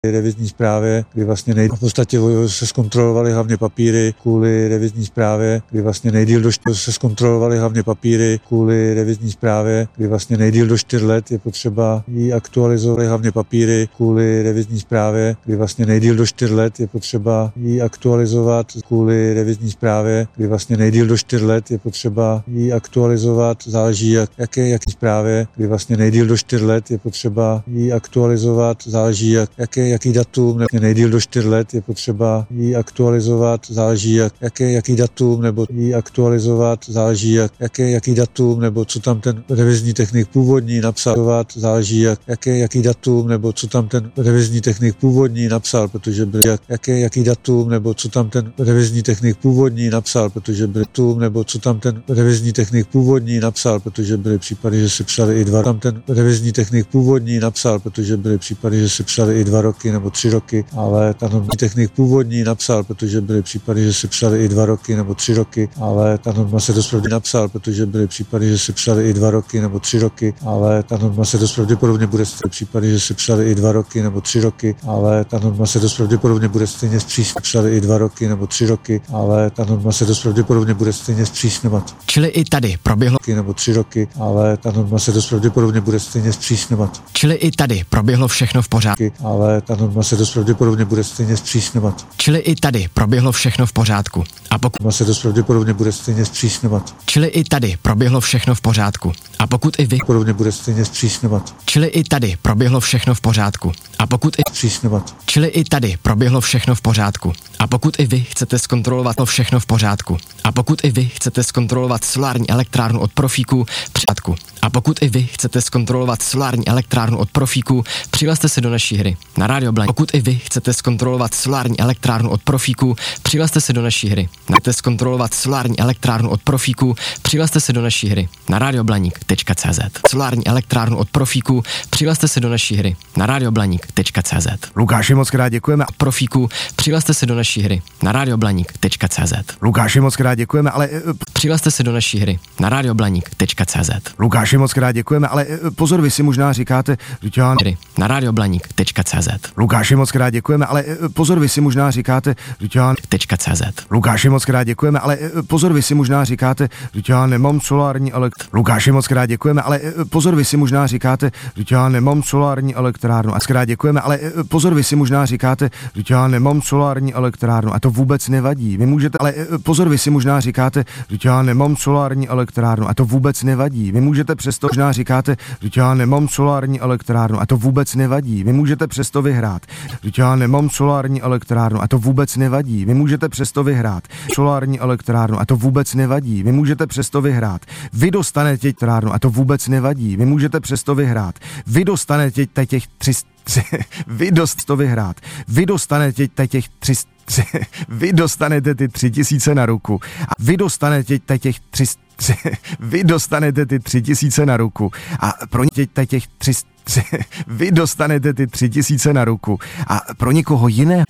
revizní správě, kdy vlastně v podstatě se zkontrolovaly hlavně papíry kvůli revizní správě, kdy vlastně nejdýl se zkontrolovaly hlavně papíry kvůli revizní správě, kdy vlastně nejdýl do 4 let je potřeba jí aktualizovat hlavně papíry kvůli revizní správě, kdy vlastně nejdýl do 4 let je potřeba jí aktualizovat kvůli revizní správě, kdy vlastně nejdýl do 4 let je potřeba jí aktualizovat, záleží jaký správě, kdy vlastně nejdýl do 4 let je potřeba jí aktualizovat, záleží jaký datum, nejdýl do 4 let je potřeba jí aktualizovat, záleží jaký datum, nebo jí aktualizovat, záleží jaký datum, nebo co tam ten revizní technik původní napsal, záleží jaký datum, nebo co tam ten revizní technik původní napsal, protože byly jaký datum, nebo co tam ten revizní technik původní napsal, protože byly nebo co tam ten revizní technik původní napsal, protože byly případy, že se psali i 2 tam ten revizní technik původní napsal, protože byly případy, že se psali i 2 roky nebo 3 roky, ale ta norma technik původní napsal, protože byly případy, že se psali i 2 roky nebo 3 roky, ale ta norma se dost pravděpodobně napsal, protože byly případy, že se psali i 2 roky nebo 3 roky, ale ta norma se dost pravděpodobně bude případy, že se psali i 2 roky nebo 3 roky, ale ta norma se dost pravděpodobně bude stejně zpřísňovat, psali i 2 roky nebo 3 roky, ale ta norma se dost pravděpodobně bude stejně zpřísňovat. Čili i tady proběhlo nebo 3 roky, ale ta norma se dost pravděpodobně bude stejně zpřísňovat. Čili i tady proběhlo všechno v pořádku. Ale ta norma se dost pravděpodobně bude stejně zpřísňovat. Čili i tady proběhlo všechno v pořádku. A pokud se dost pravděpodobně bude stejně zpřísňovat. Čili i tady proběhlo všechno v pořádku. A pokud i vy pravděpodobně bude stejně zpřísňovat. Čili i tady proběhlo všechno v pořádku. A pokud i zpřísňovat. Čili i tady proběhlo všechno v pořádku. A pokud i vy chcete zkontrolovat to všechno v pořádku. A pokud i vy chcete zkontrolovat solární elektrárnu od profíků, přátku. A pokud i vy chcete zkontrolovat solární elektrárnu od profíků, přihlaste se do naší hry na Radio Blaník. Pokud i vy chcete zkontrolovat solární elektrárnu od profíků, přihlaste se do naší hry. Chcete zkontrolovat solární elektrárnu od profíků, přihlaste se do naší hry na radioblaník.cz. Solární elektrárnu od profíků, přihlaste se do naší hry na radioblaník.cz. Lukáši, moc krát děkujeme. Profíků, přihlaste se do naší hry na radioblaník.cz. Lukáši, moc krát děkujeme, ale přihlaste se do naší hry na radioblaník.cz. Lukáši, moc krát děkujeme, ale pozor, vy si možná říkáte, na radioblaník.cz. Lukáši, moc krát děkujeme, ale pozor, vy si možná říkáte, .cz. Lukáši, moc krát děkujeme, ale pozor, vy si možná říkáte, já nemám solární Lukáši, moc krát děkujeme, ale pozor, vy si možná říkáte, já nemám solární elektrárnu. A krát děkujeme, ale pozor, vy si možná říkáte, já nemám solární elektrárnu. A to vůbec nevadí. Vy můžete, ale pozor, vy si možná říkáte, já nemám solární elektrárnu. A to vůbec nevadí. Vy můžete přesto možná říkáte, já nemám solární elektrárnu. A to vůbec nevadí. Vy můžete přesto vyhrát. Já nemám solární elektrárnu. A to vůbec nevadí. Vy můžete přesto vyhrát solární elektrárnu. A to vůbec nevadí. Vy můžete přesto vyhrát. Vy dostanete elektrárnu. A to vůbec nevadí. Vy můžete přesto vyhrát. Vy dostanete těch 300. Vy to vyhrát. Vy dostanete těch 300. Vy dostanete ty 3000 na ruku. A vy dostanete těch 300. Vy dostanete ty 3000 na ruku. A pro těch 300. Vy dostanete ty 3000 na ruku a pro někoho jiného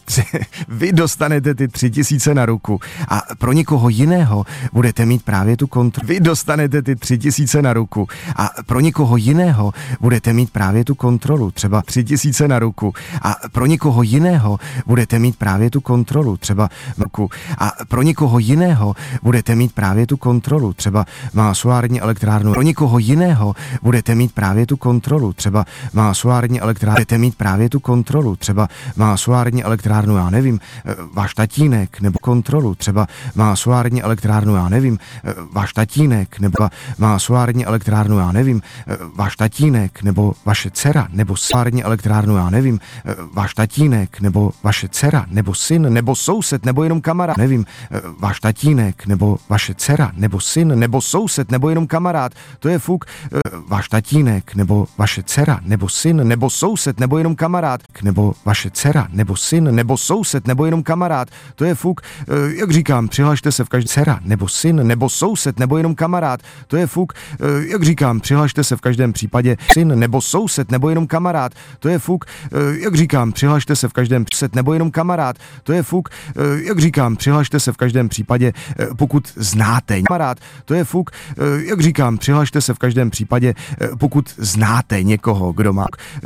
vy dostanete ty 3000 na ruku a pro někoho jiného budete mít právě tu kontrolu. Vy dostanete ty 3000 na ruku a pro někoho jiného budete mít právě tu kontrolu, třeba 3000 na ruku a pro někoho jiného budete mít právě tu kontrolu, třeba ruku a pro někoho jiného budete mít právě tu kontrolu, třeba má solární elektrárnu. Pro někoho jiného budete mít právě tu kontrolu, třeba má solární elektrárnu, budete mít právě tu kontrolu, třeba má solární elektrárnu, já nevím, váš tatínek, nebo kontrolu, třeba má solární elektrárnu, já nevím, váš tatínek, nebo má solární elektrárnu, já nevím, váš tatínek, nebo vaše dcera, nebo solární elektrárnu, já nevím, váš tatínek, nebo vaše dcera, nebo syn, nebo soused, nebo jenom kamarád, nevím, váš tatínek, nebo vaše dcera, nebo syn, nebo soused, nebo jenom kamarád, to je fuk, váš tatínek, nebo vaše dcera, nebo syn, nebo soused, nebo jenom kamarád, nebo vaše dcera, nebo syn, nebo soused, nebo jenom kamarád, to je fuk, jak říkám, přihlašte se v každém dcera, nebo syn, nebo soused, nebo jenom kamarád, to je fuk, jak říkám, přihlašte se v každém případě syn, nebo soused, nebo jenom kamarád, to je fuk, jak říkám, přihlašte se v každém případě, nebo jenom kamarád, to je fuk, jak říkám, přihlašte se v každém případě, pokud znáte kamarád, to je fuk, jak říkám, přihlašte se v každém případě, pokud znáte někoho, kdo má